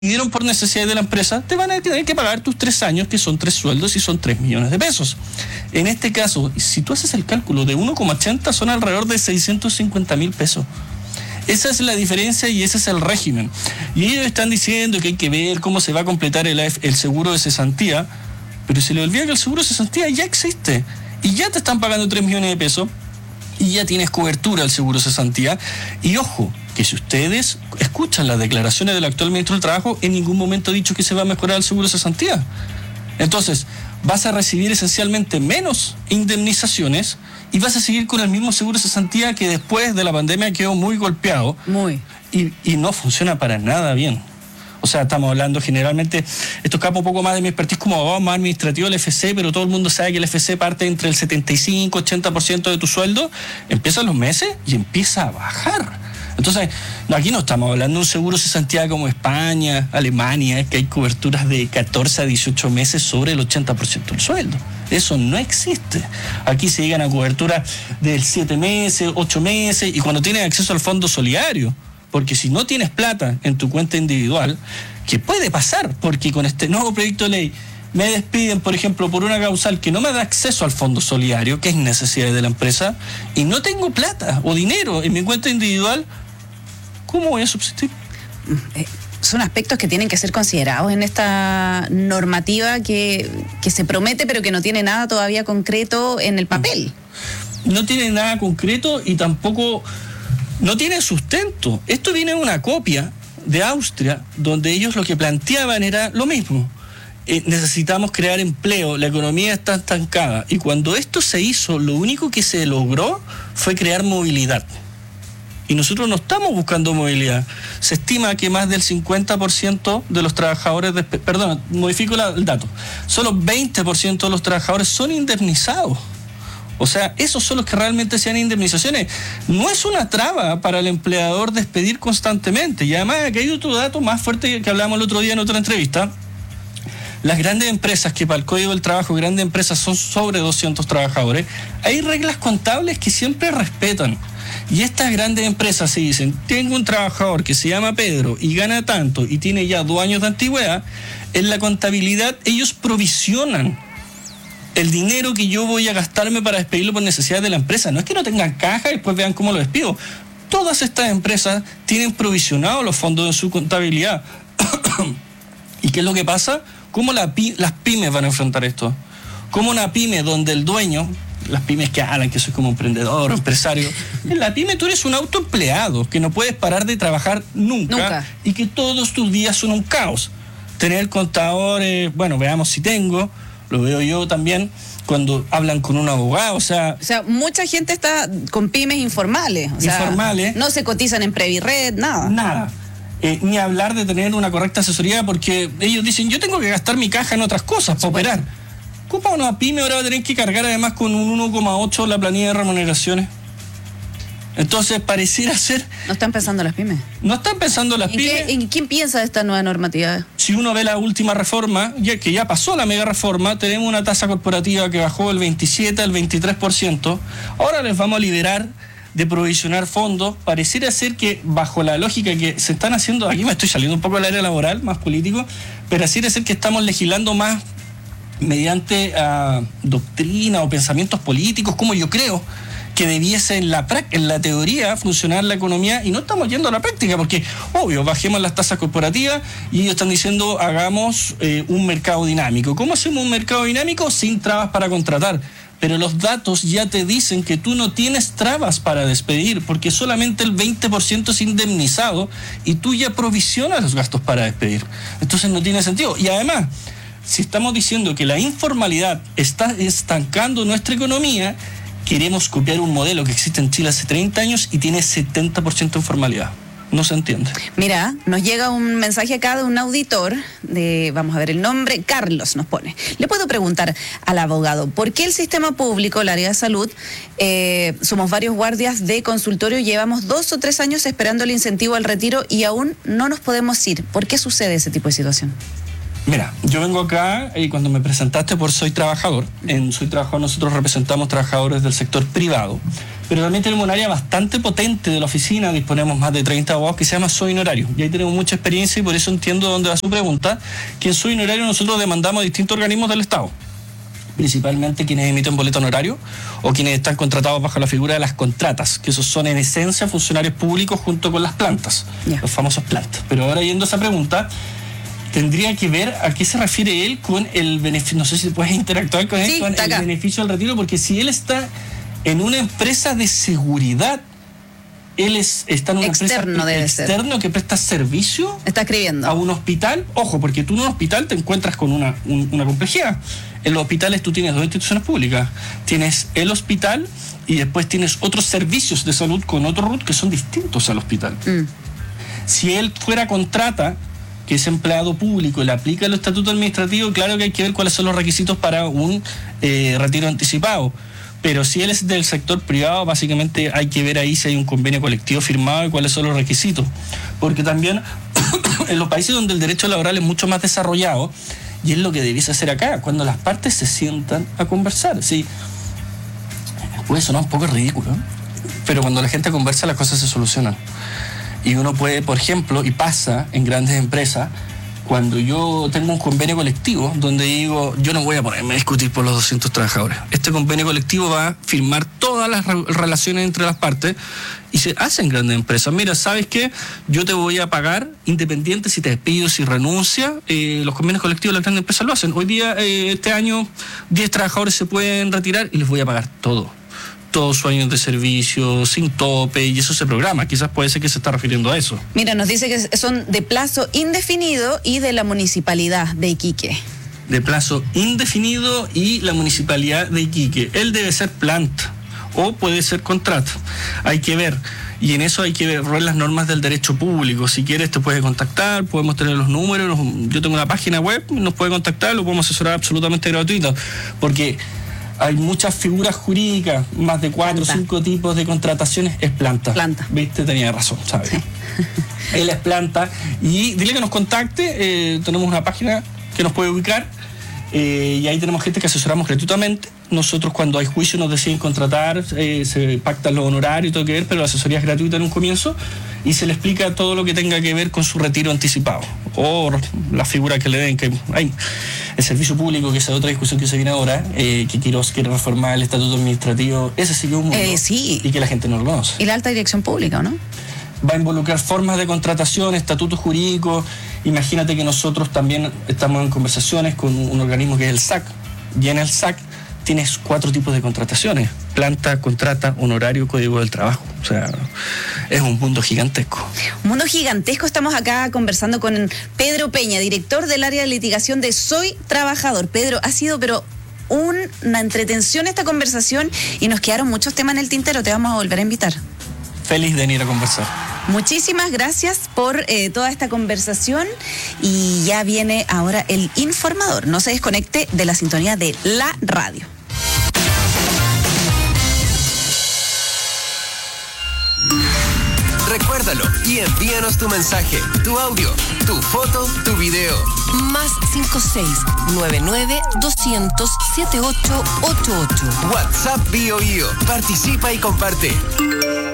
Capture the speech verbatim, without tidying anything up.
dieron por necesidad de la empresa, te van a tener que pagar tus tres años, que son tres sueldos y son tres millones de pesos. En este caso, si tú haces el cálculo de uno coma ochenta, son alrededor de seiscientos cincuenta mil pesos. Esa es la diferencia y ese es el régimen. Y ellos están diciendo que hay que ver cómo se va a completar el, el seguro de cesantía, pero se le olvida que el seguro de cesantía ya existe y ya te están pagando tres millones de pesos y ya tienes cobertura al seguro de cesantía. Y ojo, que si ustedes escuchan las declaraciones del actual ministro del Trabajo, en ningún momento ha dicho que se va a mejorar el seguro de cesantía. Entonces, vas a recibir esencialmente menos indemnizaciones y vas a seguir con el mismo seguro de cesantía que después de la pandemia quedó muy golpeado. Muy. Y, y no funciona para nada bien. O sea, estamos hablando generalmente, esto escapa un poco más de mi expertise como abogado más administrativo del F C, pero todo el mundo sabe que el F C parte entre el setenta y cinco y ochenta por ciento de tu sueldo, empiezan los meses y empieza a bajar. Entonces, aquí no estamos hablando de un seguro de cesantía como España, Alemania, que hay coberturas de catorce a dieciocho meses sobre el ochenta por ciento del sueldo. Eso no existe. Aquí se llegan a coberturas del siete meses, ocho meses, y cuando tienes acceso al fondo solidario. Porque si no tienes plata en tu cuenta individual, ¿qué puede pasar? Porque con este nuevo proyecto de ley me despiden, por ejemplo, por una causal que no me da acceso al fondo solidario, que es necesidad de la empresa, y no tengo plata o dinero en mi cuenta individual, ¿cómo voy a subsistir? Eh, son aspectos que tienen que ser considerados en esta normativa que, que se promete, pero que no tiene nada todavía concreto en el papel. No tiene nada concreto y tampoco... no tiene sustento. Esto viene de una copia de Austria, donde ellos lo que planteaban era lo mismo. Eh, necesitamos crear empleo, la economía está estancada. Y cuando esto se hizo, lo único que se logró fue crear movilidad. Y nosotros no estamos buscando movilidad. Se estima que más del cincuenta por ciento de los trabajadores, de, perdón, modifico la, el dato, solo veinte por ciento de los trabajadores son indemnizados. O sea, esos son los que realmente sean indemnizaciones. No es una traba para el empleador despedir constantemente. Y además, aquí hay otro dato más fuerte que hablábamos el otro día en otra entrevista. Las grandes empresas, que para el Código del Trabajo, grandes empresas son sobre doscientos trabajadores, hay reglas contables que siempre respetan. Y estas grandes empresas se dicen, tengo un trabajador que se llama Pedro y gana tanto y tiene ya dos años de antigüedad, en la contabilidad ellos provisionan el dinero que yo voy a gastarme para despedirlo por necesidad de la empresa. No es que no tengan caja y después vean cómo lo despido. Todas estas empresas tienen provisionados los fondos de su contabilidad. ¿Y qué es lo que pasa? ¿Cómo la, las pymes van a enfrentar esto? ¿Cómo una pyme donde el dueño, las pymes que hablan que soy como emprendedor, empresario, en la pyme tú eres un autoempleado, que no puedes parar de trabajar nunca, nunca. Y que todos tus días son un caos. Tener contadores, bueno, veamos si tengo... lo veo yo también cuando hablan con un abogado, o sea... O sea, mucha gente está con pymes informales. O sea, informales. No se cotizan en Previred, nada. Nada. Eh, ni hablar de tener una correcta asesoría, porque ellos dicen, yo tengo que gastar mi caja en otras cosas para operar. ¿Cómo para una pyme ahora va a tener que cargar además con un uno coma ocho la planilla de remuneraciones? Entonces, pareciera ser... ¿No están pensando las pymes? No están pensando las ¿En pymes. Qué, ¿En quién piensa de esta nueva normativa? Si uno ve la última reforma, ya que ya pasó la mega reforma, tenemos una tasa corporativa que bajó del veintisiete al veintitrés por ciento. Ahora les vamos a liberar de provisionar fondos. Pareciera ser que, bajo la lógica que se están haciendo, aquí me estoy saliendo un poco del área laboral, más político, pero pareciera ser que estamos legislando más mediante uh, doctrina o pensamientos políticos, como yo creo que debiese en la, en la teoría funcionar la economía, y no estamos yendo a la práctica, porque obvio, bajemos las tasas corporativas y ellos están diciendo hagamos eh, un mercado dinámico. ¿Cómo hacemos un mercado dinámico? Sin trabas para contratar. Pero los datos ya te dicen que tú no tienes trabas para despedir, porque solamente el veinte por ciento es indemnizado y tú ya provisionas los gastos para despedir. Entonces no tiene sentido. Y además, si estamos diciendo que la informalidad está estancando nuestra economía, queremos copiar un modelo que existe en Chile hace treinta años y tiene setenta por ciento de informalidad. No se entiende. Mira, nos llega un mensaje acá de un auditor, de, vamos a ver el nombre, Carlos nos pone. Le puedo preguntar al abogado, ¿por qué el sistema público, el área de salud, eh, somos varios guardias de consultorio, llevamos dos o tres años esperando el incentivo al retiro y aún no nos podemos ir? ¿Por qué sucede ese tipo de situación? Mira, yo vengo acá y cuando me presentaste por Soy Trabajador, en Soy Trabajador nosotros representamos trabajadores del sector privado, pero también tenemos un área bastante potente de la oficina, disponemos más de treinta abogados que se llama Soy Honorario, y ahí tenemos mucha experiencia y por eso entiendo dónde va su pregunta, que en Soy Honorario nosotros demandamos a distintos organismos del Estado, principalmente quienes emiten boleto honorario o quienes están contratados bajo la figura de las contratas, que esos son en esencia funcionarios públicos junto con las plantas, yeah. los famosos plantas. Pero ahora yendo a esa pregunta, tendría que ver a qué se refiere él con el beneficio, no sé si puedes interactuar con sí, él, con el acá. beneficio del retiro, porque si él está en una empresa de seguridad, él es, está en una externo empresa debe externo ser. que presta servicio está escribiendo a un hospital, ojo, porque tú en un hospital te encuentras con una, un, una complejidad. En los hospitales tú tienes dos instituciones públicas, tienes el hospital y después tienes otros servicios de salud con otro R U T que son distintos al hospital. Mm. Si él fuera contrata, que es empleado público y le aplica el estatuto administrativo, claro que hay que ver cuáles son los requisitos para un eh, retiro anticipado. Pero si él es del sector privado, básicamente hay que ver ahí si hay un convenio colectivo firmado y cuáles son los requisitos. Porque también en los países donde el derecho laboral es mucho más desarrollado, y es lo que debiese hacer acá, cuando las partes se sientan a conversar. Sí, puede sonar un poco ridículo, pero cuando la gente conversa las cosas se solucionan. Y uno puede, por ejemplo, y pasa en grandes empresas, cuando yo tengo un convenio colectivo donde digo, yo no voy a ponerme a discutir por los doscientos trabajadores. Este convenio colectivo va a firmar todas las re- relaciones entre las partes y se hacen grandes empresas. Mira, ¿sabes qué? Yo te voy a pagar independiente si te despido, si renuncia. Eh, los convenios colectivos de las grandes empresas lo hacen. Hoy día, eh, este año, diez trabajadores se pueden retirar y les voy a pagar todo. Todos sus años de servicio, sin tope, y eso se programa. Quizás puede ser que se está refiriendo a eso. Mira, nos dice que son de plazo indefinido y de la municipalidad de Iquique. De plazo indefinido y la municipalidad de Iquique. Él debe ser planta o puede ser contrato. Hay que ver. Y en eso hay que ver las normas del derecho público. Si quieres te puedes contactar, podemos tener los números. Yo tengo una página web, nos puede contactar, lo podemos asesorar absolutamente gratuito. Porque hay muchas figuras jurídicas, más de cuatro o cinco tipos de contrataciones, es planta. Planta. Viste, tenía razón, ¿sabes? Sí. Él es planta. Y dile que nos contacte, eh, tenemos una página que nos puede ubicar, eh, y ahí tenemos gente que asesoramos gratuitamente. Nosotros cuando hay juicio nos deciden contratar, eh, se pactan los honorarios y todo que ver, pero la asesoría es gratuita en un comienzo y se le explica todo lo que tenga que ver con su retiro anticipado o la figura que le den, que hay el servicio público, que esa es otra discusión que se viene ahora, eh, que Quirós quiere reformar el estatuto administrativo, ese sí que es un mundo, eh, sí. y que la gente no lo conoce. Y la alta dirección pública, ¿no? Va a involucrar formas de contratación, estatutos jurídicos. Imagínate que nosotros también estamos en conversaciones con un organismo que es el S A C, y en el S A C tienes cuatro tipos de contrataciones: planta, contrata, honorario, código del trabajo. O sea, es un mundo gigantesco. Un mundo gigantesco. Estamos acá conversando con Pedro Peña, director del área de litigación de Soy Trabajador. Pedro, ha sido pero un, una entretención esta conversación y nos quedaron muchos temas en el tintero. Te vamos a volver a invitar. Feliz de venir a conversar. Muchísimas gracias por eh, toda esta conversación y ya viene ahora el informador. No se desconecte de la sintonía de la radio. Recuérdalo y envíanos tu mensaje, tu audio, tu foto, tu video. Más cinco seis nueve nueve dos cero cero siete ocho ocho ocho. WhatsApp Bio Bio. Participa y comparte.